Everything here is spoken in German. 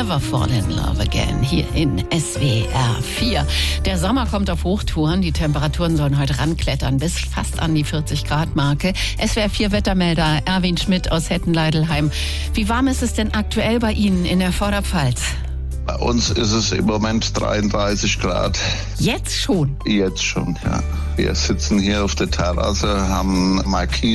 Never Fall in Love Again hier in SWR 4. Der Sommer kommt auf Hochtouren. Die Temperaturen sollen heute ranklettern bis fast an die 40-Grad-Marke. SWR 4 Wettermelder Erwin Schmidt aus Hetten-Leidelheim. Wie warm ist es denn aktuell bei Ihnen in der Vorderpfalz? Bei uns ist es im Moment 33 Grad. Jetzt schon? Jetzt schon, ja. Wir sitzen hier auf der Terrasse, haben Markise